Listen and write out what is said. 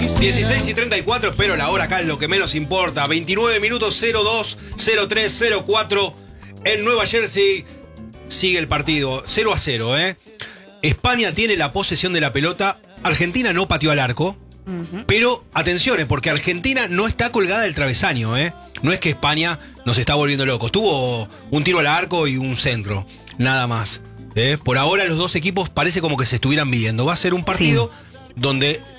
16:34, pero la hora acá es lo que menos importa. 29 minutos, 02, 03, 04. En Nueva Jersey sigue el partido 0-0, ¿eh? España tiene la posesión de la pelota. Argentina no pateó al arco. Pero atención, porque Argentina no está colgada del travesaño, ¿eh? No es que España nos está volviendo locos. Tuvo un tiro al arco y un centro, nada más. Por ahora los dos equipos parece como que se estuvieran midiendo. Va a ser un partido donde